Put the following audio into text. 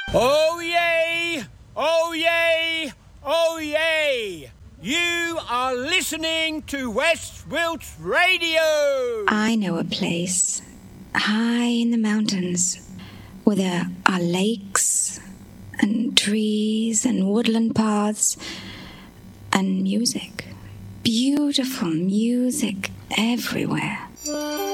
Oh yay! Oh yay! Oh yay! You are listening to West Wilts Radio! I know a place high in the mountains where there are lakes and trees and woodland paths and music. Beautiful music everywhere.